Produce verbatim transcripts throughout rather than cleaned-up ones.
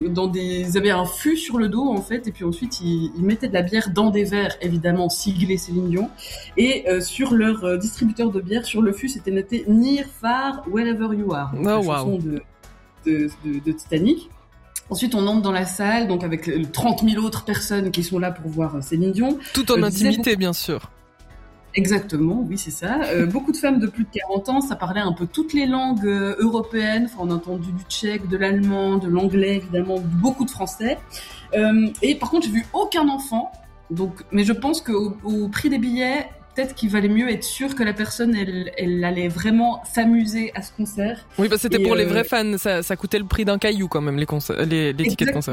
dans des, ils avaient un fût sur le dos en fait, et puis ensuite ils, ils mettaient de la bière dans des verres, évidemment siglés Céline Dion, et euh, sur leur euh, distributeur de bière, sur le fût, c'était noté Near, Far, Wherever You Are, donc, oh, la wow. chanson de, de, de, de Titanic. Ensuite, on entre dans la salle, donc avec trente mille autres personnes qui sont là pour voir Céline Dion. Tout en euh, intimité, bien sûr. Exactement, oui, c'est ça. Euh, beaucoup de femmes de plus de quarante ans, ça parlait un peu toutes les langues euh, européennes. Enfin, on a entendu du tchèque, de l'allemand, de l'anglais, évidemment, beaucoup de français. Euh, et par contre, j'ai vu aucun enfant. Donc, mais je pense qu'au au prix des billets, peut-être qu'il valait mieux être sûr que la personne, elle, elle allait vraiment s'amuser à ce concert. Oui, parce que c'était et pour euh... les vrais fans. Ça, ça coûtait le prix d'un caillou quand même, les, concerts, les, les tickets de concert.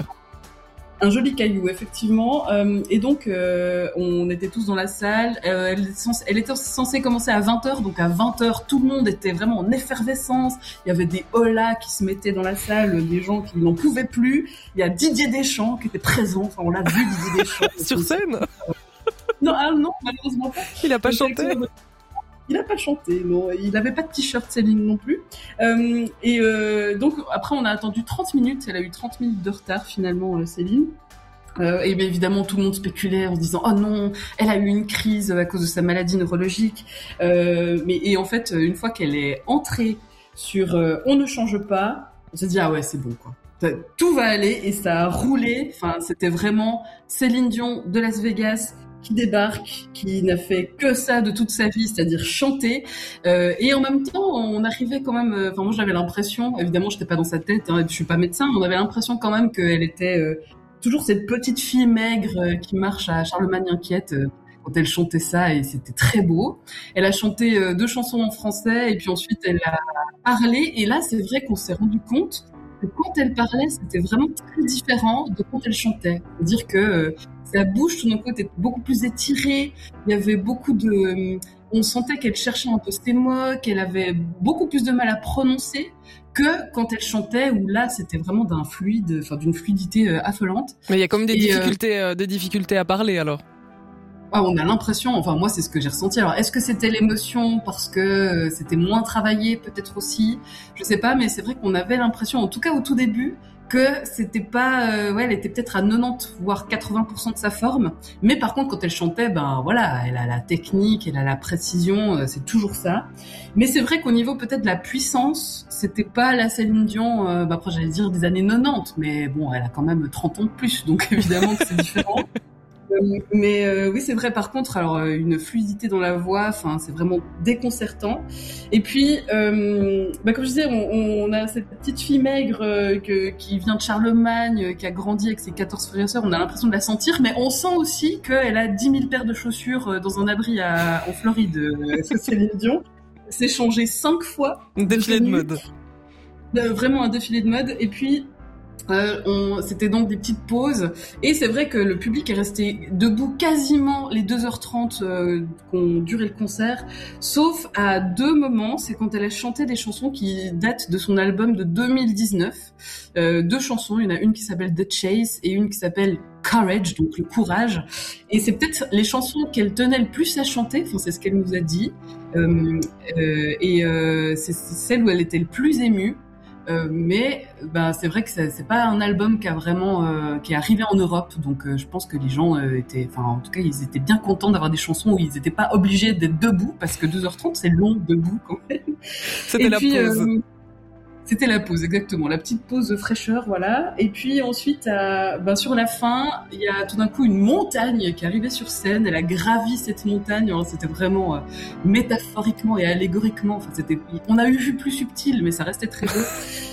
Un joli caillou, effectivement. Euh, et donc, euh, on était tous dans la salle. Euh, elle, elle était censée commencer à vingt heures. Donc, à vingt heures, tout le monde était vraiment en effervescence. Il y avait des holas qui se mettaient dans la salle, des gens qui n'en pouvaient plus. Il y a Didier Deschamps qui était présent. Enfin, on l'a vu, Didier Deschamps. Sur scène? Non, ah, non, malheureusement pas. Il a pas chanté? Il a pas chanté, non. Il avait pas de t-shirt Céline non plus. Euh, et euh, donc après on a attendu trente minutes. Elle a eu trente minutes de retard finalement, euh, Céline. Euh, et bien évidemment tout le monde spéculait en se disant oh non, elle a eu une crise à cause de sa maladie neurologique. Euh, mais et en fait une fois qu'elle est entrée sur euh, on ne change pas, on s'est dit ah ouais c'est bon quoi. Tout va aller et ça a roulé. Enfin c'était vraiment Céline Dion de Las Vegas qui débarque, qui n'a fait que ça de toute sa vie, c'est-à-dire chanter. Euh, et en même temps, on arrivait quand même... Enfin, moi, j'avais l'impression... Évidemment, j'étais pas dans sa tête, hein, je suis pas médecin, mais on avait l'impression quand même qu'elle était euh, toujours cette petite fille maigre euh, qui marche à Charlemagne inquiète euh, quand elle chantait ça, et c'était très beau. Elle a chanté euh, deux chansons en français, et puis ensuite, elle a parlé. Et là, c'est vrai qu'on s'est rendu compte que quand elle parlait, c'était vraiment très différent de quand elle chantait. C'est-à-dire que euh, sa bouche, tout d'un coup, était beaucoup plus étirée. Il y avait beaucoup de... On sentait qu'elle cherchait un peu ses mots, qu'elle avait beaucoup plus de mal à prononcer que quand elle chantait, où là, c'était vraiment d'un fluide, enfin, d'une fluidité euh, affolante. Mais il y a comme des Et, difficultés, euh... Euh, des difficultés à parler, alors. Ah, on a l'impression, enfin moi c'est ce que j'ai ressenti. Alors est-ce que c'était l'émotion parce que c'était moins travaillé peut-être aussi, je sais pas, mais c'est vrai qu'on avait l'impression, en tout cas au tout début, que c'était pas, euh, ouais, elle était peut-être à quatre-vingt-dix voire quatre-vingts pour cent de sa forme, mais par contre quand elle chantait, ben voilà, elle a la technique, elle a la précision, euh, c'est toujours ça. Mais c'est vrai qu'au niveau peut-être de la puissance, c'était pas la Céline Dion, euh, bah après j'allais dire des années quatre-vingt-dix, mais bon, elle a quand même trente ans de plus, donc évidemment que c'est différent. Euh, mais euh, oui, c'est vrai. Par contre, alors euh, une fluidité dans la voix, enfin, c'est vraiment déconcertant. Et puis, euh, bah, comme je disais, on, on a cette petite fille maigre euh, que, qui vient de Charlemagne, euh, qui a grandi avec ses quatorze frères et sœurs. On a l'impression de la sentir, mais on sent aussi qu'elle a dix mille paires de chaussures euh, dans un abri à, en Floride. Euh, c'est Céline Dion. C'est changé cinq fois. Un défilé de mode. Euh, vraiment un défilé de mode. Et puis. Euh, on, c'était donc des petites pauses et c'est vrai que le public est resté debout quasiment les deux heures trente euh, qu'ont duré le concert, sauf à deux moments. C'est quand elle a chanté des chansons qui datent de son album de deux mille dix-neuf, euh, deux chansons, il y en a une qui s'appelle The Chase et une qui s'appelle Courage, donc le courage, et c'est peut-être les chansons qu'elle tenait le plus à chanter, enfin c'est ce qu'elle nous a dit, euh, euh, et euh, c'est, c'est celle où elle était le plus émue. Euh, mais ben c'est vrai que c'est, c'est pas un album qui a vraiment euh, qui est arrivé en Europe, donc euh, je pense que les gens euh, étaient, enfin en tout cas ils étaient bien contents d'avoir des chansons où ils n'étaient pas obligés d'être debout, parce que deux heures trente c'est long debout quand même. C'était Et la puis, pause. Euh, C'était la pause, exactement, la petite pause de fraîcheur, voilà. Et puis ensuite, euh, ben sur la fin, il y a tout d'un coup une montagne qui est arrivée sur scène. Elle a gravi cette montagne. Hein, c'était vraiment euh, métaphoriquement et allégoriquement. Enfin, c'était, on a eu vu plus subtil, mais ça restait très beau.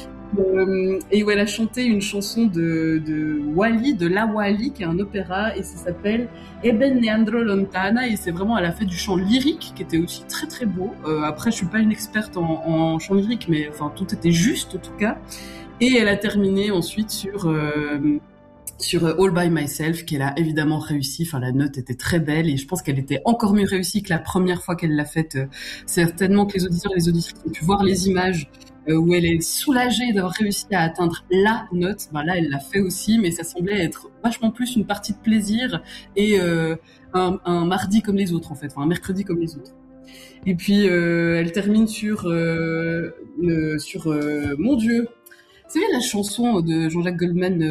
Euh, et où elle a chanté une chanson de, de Wally, de La Wally, qui est un opéra, et ça s'appelle Eben Neandro Lontana, et c'est vraiment, elle a fait du chant lyrique, qui était aussi très très beau. Euh, après, je suis pas une experte en, en chant lyrique, mais enfin, tout était juste, en tout cas. Et elle a terminé ensuite sur, euh, sur All By Myself, qu'elle a évidemment réussi. Enfin, la note était très belle, et je pense qu'elle était encore mieux réussie que la première fois qu'elle l'a faite. Certainement que les auditeurs et les auditrices ont pu voir les images Euh, où elle est soulagée d'avoir réussi à atteindre la note. Ben là, elle l'a fait aussi, mais ça semblait être vachement plus une partie de plaisir et euh, un, un mardi comme les autres, en fait, enfin un mercredi comme les autres. Et puis, euh, elle termine sur, euh, le, sur euh, Mon Dieu. Vous savez la chanson de Jean-Jacques Goldman,